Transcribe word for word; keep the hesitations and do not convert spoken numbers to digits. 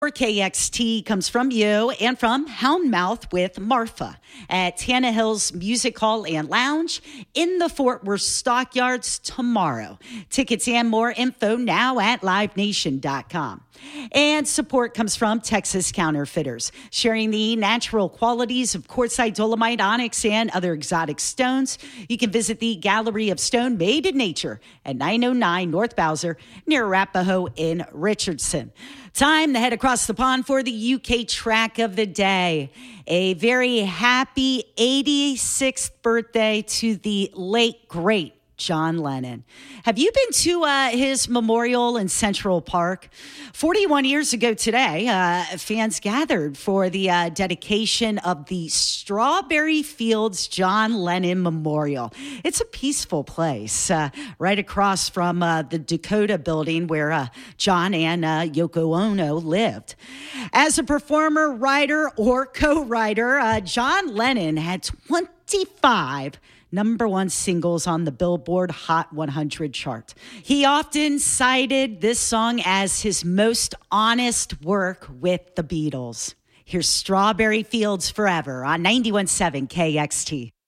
K X T comes from you and from Houndmouth with Marfa at Tannehill's Music Hall and Lounge in the Fort Worth Stockyards tomorrow. Tickets and more info now at live nation dot com. And support comes from Texas Counterfeiters, sharing the natural qualities of quartzite, dolomite, onyx, and other exotic stones. You can visit the Gallery of Stone Made in Nature at nine oh nine North Bowser near Arapahoe in Richardson. Time to head across the pond for the U K track of the day. A very happy eighty-sixth birthday to the late, great John Lennon. Have you been to uh, his memorial in Central Park? forty-one years ago today, uh, fans gathered for the uh, dedication of the Strawberry Fields John Lennon Memorial. It's a peaceful place uh, right across from uh, the Dakota building where uh, John and uh, Yoko Ono lived. As a performer, writer, or co-writer, uh, John Lennon had twenty-five number one singles on the Billboard Hot one hundred chart. He often cited this song as his most honest work with the Beatles. Here's Strawberry Fields Forever on ninety-one point seven K X T.